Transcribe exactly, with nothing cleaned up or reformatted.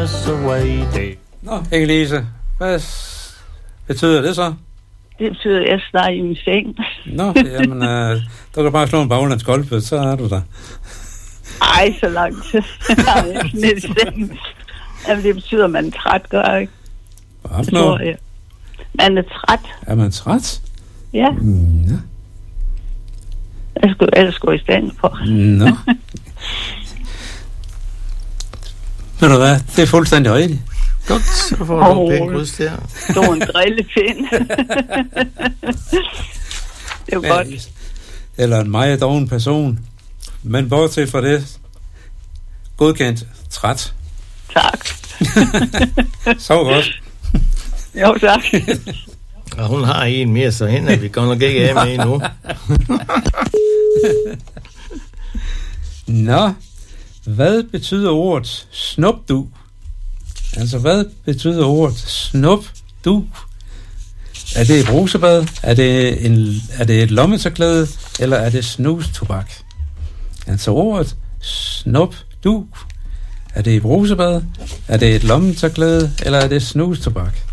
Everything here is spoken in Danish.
us away, day. Nå, Inge-Lise, hvad s- betyder det så? Det betyder, at jeg snakker i min seng. Nå, jamen, øh, du kan bare slå en baglandskolbe, så er du der. Ej, så lang tid. Jeg er ikke nede i sengen. Jamen, det betyder, at man er træt, gør jeg ikke? Hvad for Det tror noget? jeg. Man er træt, Er man træt? ja. Mm, ja. Jeg skulle ellers gå i stand på. Nå. Ved du hvad, det er fuldstændig rigtigt. Godt, så får du Åh. en pæn kryds der. Så en drillepind. Det er jo godt. Eller en meget doven person. Men bortset fra det, godkendt træt. Tak. Så godt. Jo, tak. Og hun har en mere, så hende er vi godt nok ikke af med endnu. Nå, hvad betyder ordet snupdu? Altså, hvad betyder ordet snupdu? Er det et brusebad? Er det, en, er det et lommetørklæde? Eller er det snustobak? Altså, ordet snupdu. Er det et brusebad? Er det et lommetørklæde? Eller er det snustobak?